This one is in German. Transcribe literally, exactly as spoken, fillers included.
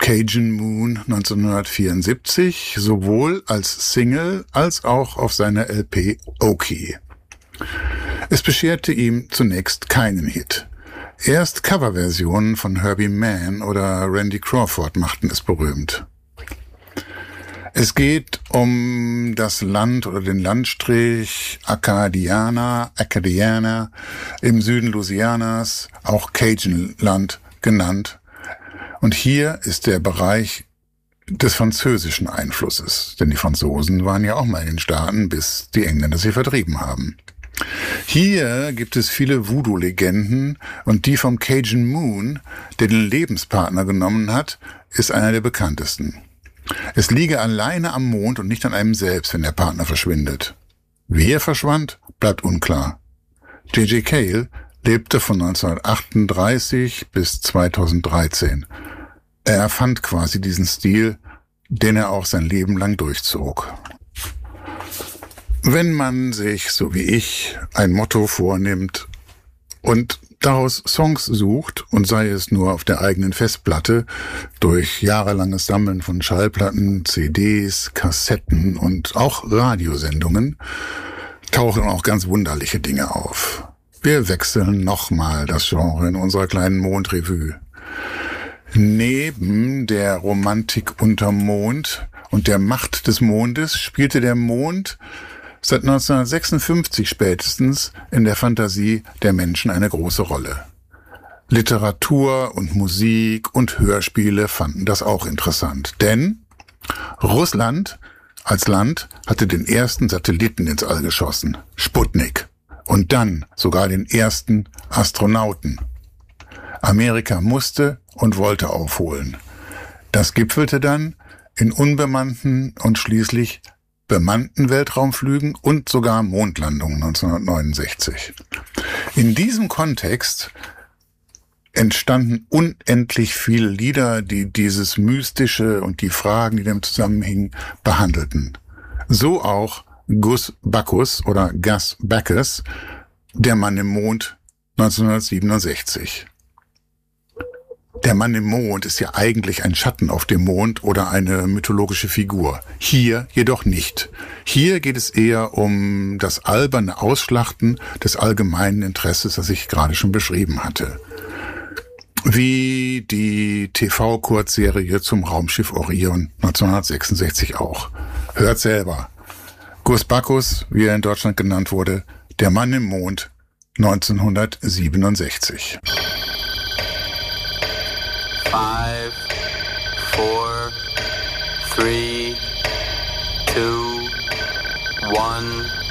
Cajun Moon neunzehnhundertvierundsiebzig, sowohl als Single als auch auf seiner L P Okie. Es bescherte ihm zunächst keinen Hit. Erst Coverversionen von Herbie Mann oder Randy Crawford machten es berühmt. Es geht um das Land oder den Landstrich Acadiana, Acadiana im Süden Louisianas, auch Cajun-Land genannt. Und hier ist der Bereich des französischen Einflusses, denn die Franzosen waren ja auch mal in den Staaten, bis die Engländer sie vertrieben haben. Hier gibt es viele Voodoo-Legenden und die vom Cajun Moon, der den Lebenspartner genommen hat, ist einer der bekanntesten. Es liege alleine am Mond und nicht an einem selbst, wenn der Partner verschwindet. Wie er verschwand, bleibt unklar. J J Cale lebte von neunzehnhundertachtunddreißig bis zweitausenddreizehn. Er erfand quasi diesen Stil, den er auch sein Leben lang durchzog. Wenn man sich, so wie ich, ein Motto vornimmt und daraus Songs sucht, und sei es nur auf der eigenen Festplatte, durch jahrelanges Sammeln von Schallplatten, C Ds, Kassetten und auch Radiosendungen, tauchen auch ganz wunderliche Dinge auf. Wir wechseln nochmal das Genre in unserer kleinen Mondrevue. Neben der Romantik unterm Mond und der Macht des Mondes spielte der Mond seit neunzehnhundertsechsundfünfzig spätestens in der Fantasie der Menschen eine große Rolle. Literatur und Musik und Hörspiele fanden das auch interessant, denn Russland als Land hatte den ersten Satelliten ins All geschossen, Sputnik, und dann sogar den ersten Astronauten. Amerika musste und wollte aufholen. Das gipfelte dann in unbemannten und schließlich bemannten Weltraumflügen und sogar Mondlandungen neunzehnhundertneunundsechzig. In diesem Kontext entstanden unendlich viele Lieder, die dieses Mystische und die Fragen, die damit zusammenhingen, behandelten. So auch Gus Backus oder Gus Backus, Der Mann im Mond neunzehnhundertsiebenundsechzig. Der Mann im Mond ist ja eigentlich ein Schatten auf dem Mond oder eine mythologische Figur. Hier jedoch nicht. Hier geht es eher um das alberne Ausschlachten des allgemeinen Interesses, das ich gerade schon beschrieben hatte. Wie die T V-Kurzserie zum Raumschiff Orion neunzehnhundertsechsundsechzig auch. Hört selber. Gus Backus, wie er in Deutschland genannt wurde, Der Mann im Mond neunzehnhundertsiebenundsechzig. Five, four, three, two, one.